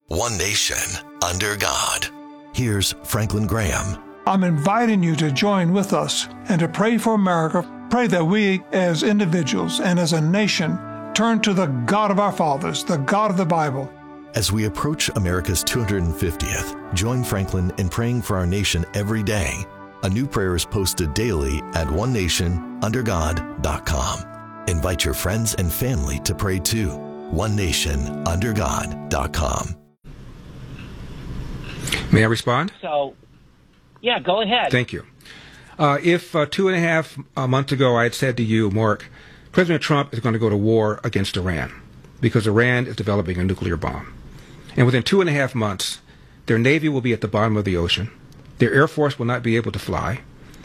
One nation, under God. Here's Franklin Graham. I'm inviting you to join with us and to pray for America. Pray that we as individuals and as a nation turn to the God of our fathers, the God of the Bible. As we approach America's 250th, join Franklin in praying for our nation every day. A new prayer is posted daily at onenationundergod.com. Invite your friends and family to pray too. onenationundergod.com. May I respond? Yeah, go ahead. Thank you. If 2.5 months ago I had said to you, Mark, President Trump is going to go to war against Iran because Iran is developing a nuclear bomb. And within 2.5 months, their Navy will be at the bottom of the ocean. Their Air Force will not be able to fly.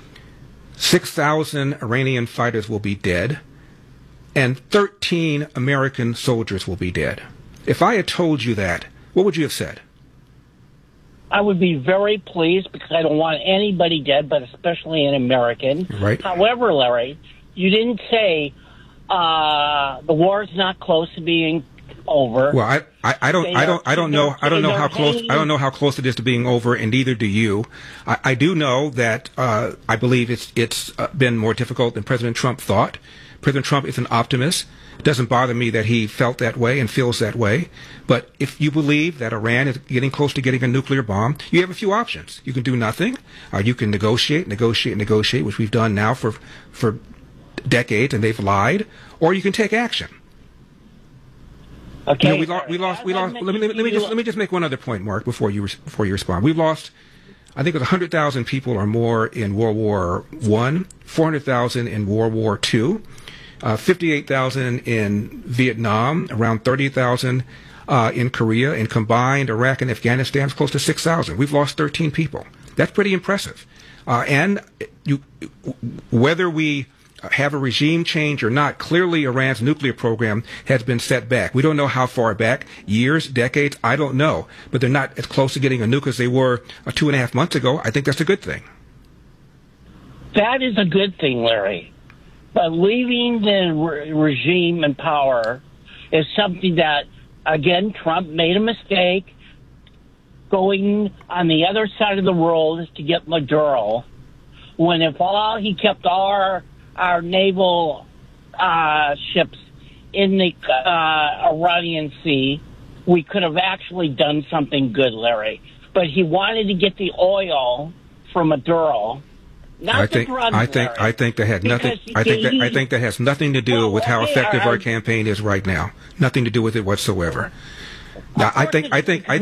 6,000 Iranian fighters will be dead. And 13 American soldiers will be dead. If I had told you that, what would you have said? I would be very pleased because I don't want anybody dead, but especially an American. Right. However, Larry, you didn't say the war is not close to being over. Well, I don't know how close it is to being over, and neither do you. I do know that I believe it's been more difficult than President Trump thought. President Trump is an optimist. It doesn't bother me that he felt that way and feels that way. But if you believe that Iran is getting close to getting a nuclear bomb, you have a few options. You can do nothing, or you can negotiate, which we've done now for decades, and they've lied, or you can take action. Okay. You know, we lost. Let me just make one other point, Mark, before you respond. We lost, I think it was 100,000 people or more in World War I, 400,000 in World War II, 58,000 in Vietnam, around 30,000 in Korea, and combined Iraq and Afghanistan is close to 6,000. We've lost 13 people. That's pretty impressive. Whether we have a regime change or not, clearly Iran's nuclear program has been set back. We don't know how far back, years, decades, I don't know. But they're not as close to getting a nuke as they were 2.5 months ago. I think that's a good thing. That is a good thing, Larry. But leaving the regime in power is something that, again, Trump made a mistake going on the other side of the world to get Maduro, when if he kept our naval ships in the Iranian Sea, we could have actually done something good, Larry. But he wanted to get the oil from Maduro. I think that had nothing. I think that has nothing to do with how effective our campaign is right now. Nothing to do with it whatsoever. Now, I think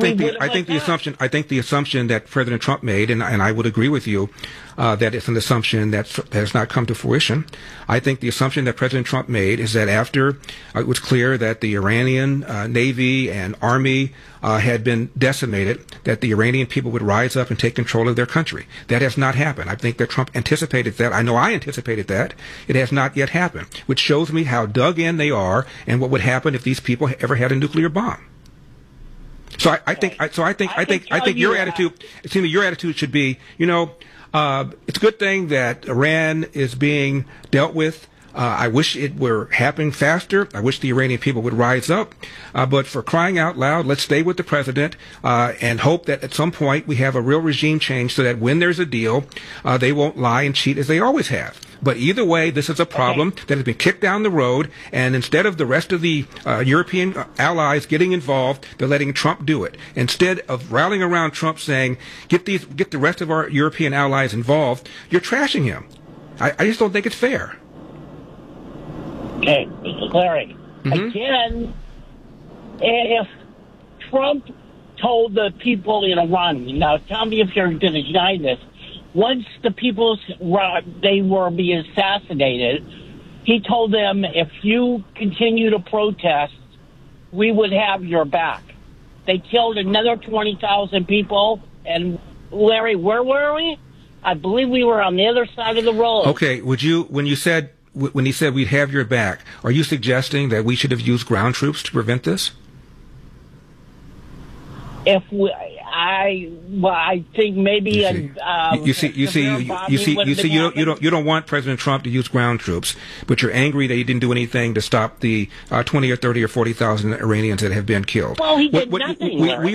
the assumption that President Trump made, and I would agree with you, that it's an assumption that has not come to fruition. I think the assumption that President Trump made is that after it was clear that the Iranian Navy and Army had been decimated, that the Iranian people would rise up and take control of their country. That has not happened. I think that Trump anticipated that. I know I anticipated that. It has not yet happened, which shows me how dug in they are and what would happen if these people ever had a nuclear bomb. So I think your attitude should be, it's a good thing that Iran is being dealt with. I wish it were happening faster. I wish the Iranian people would rise up. But for crying out loud, let's stay with the president and hope that at some point we have a real regime change so that when there's a deal, they won't lie and cheat as they always have. But either way, this is a problem that has been kicked down the road, and instead of the rest of the European allies getting involved, they're letting Trump do it. Instead of rallying around Trump saying, get the rest of our European allies involved, you're trashing him. I just don't think it's fair. Okay, Larry, again, if Trump told the people in Iran, now tell me if you're going to deny this, once the people, they were being assassinated, he told them, if you continue to protest, we would have your back. They killed another 20,000 people, and Larry, where were we? I believe we were on the other side of the road. Okay, when he said we'd have your back, are you suggesting that we should have used ground troops to prevent this? I think maybe you don't want President Trump to use ground troops, but you're angry that he didn't do anything to stop the 20 or 30 or 40,000 Iranians that have been killed. Well, he did nothing.